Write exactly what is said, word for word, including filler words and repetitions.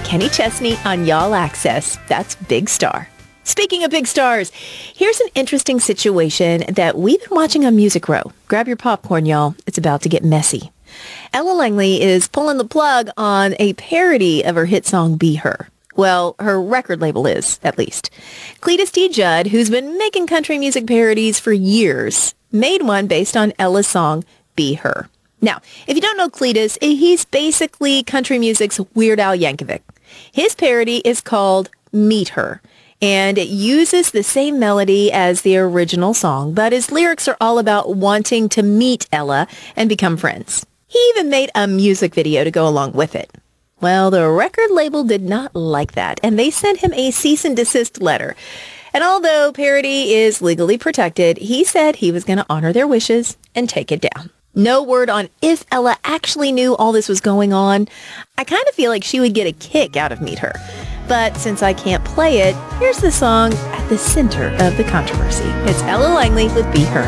Kenny Chesney on Y'all Access. That's Big Star. Speaking of big stars, here's an interesting situation that we've been watching on Music Row. Grab your popcorn, y'all. It's about to get messy. Ella Langley is pulling the plug on a parody of her hit song, Be Her. Well, her record label is, at least. Cletus D. Judd, who's been making country music parodies for years, made one based on Ella's song, Be Her. Now, if you don't know Cletus, he's basically country music's Weird Al Yankovic. His parody is called Meet Her, and it uses the same melody as the original song, but his lyrics are all about wanting to meet Ella and become friends. He even made a music video to go along with it. Well, the record label did not like that, and they sent him a cease and desist letter. And although parody is legally protected, he said he was going to honor their wishes and take it down. No word on if Ella actually knew all this was going on. I kind of feel like she would get a kick out of Meet Her. But since I can't play it, here's the song at the center of the controversy. It's Ella Langley with Be Her.